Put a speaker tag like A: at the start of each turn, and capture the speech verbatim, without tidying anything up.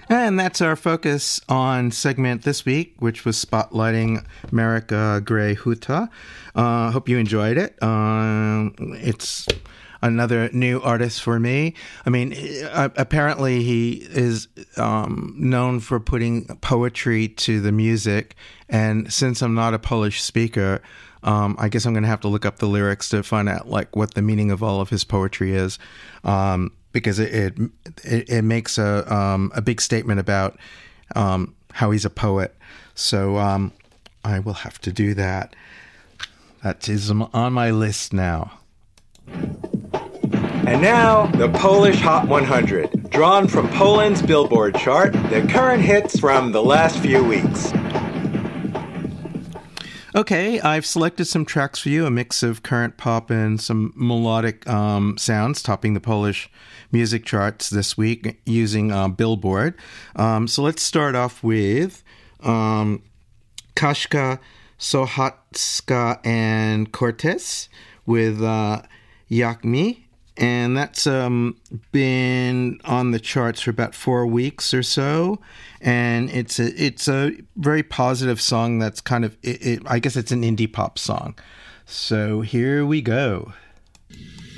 A: And that's our focus on segment this week, which was spotlighting Marek Gray Huta. I uh, hope you enjoyed it. Um, it's another new artist for me. I mean, uh, apparently he is um, known for putting poetry to the music. And since I'm not a Polish speaker, um, I guess I'm going to have to look up the lyrics to find out like what the meaning of all of his poetry is. Um, because it, it it makes a um, a big statement about um, how he's a poet. So um, I will have to do that. That is on my list now.
B: And now, the Polish Hot one hundred, drawn from Poland's Billboard chart, the current hits from the last few weeks.
A: Okay, I've selected some tracks for you, a mix of current pop and some melodic um, sounds topping the Polish music charts this week using uh, Billboard. Um, so let's start off with um, Kaszka Sochacka and Cortez with uh, Jak Mi. And that's um, been on the charts for about four weeks or so. And it's a, it's a very positive song that's kind of, it, it, I guess it's an indie pop song. So here we go.